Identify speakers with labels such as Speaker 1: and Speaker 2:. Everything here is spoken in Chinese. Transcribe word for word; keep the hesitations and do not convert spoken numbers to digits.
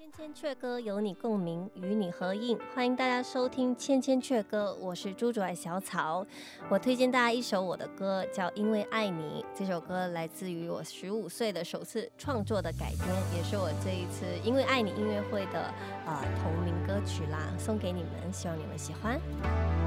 Speaker 1: 千千阙歌有你共鸣，与你合映。欢迎大家收听千千阙歌，我是朱主爱小草。我推荐大家一首我的歌，叫《因为爱你》。这首歌来自于我十五岁的首次创作的改编，也是我这一次《因为爱你》音乐会的呃同名歌曲啦，送给你们，希望你们喜欢。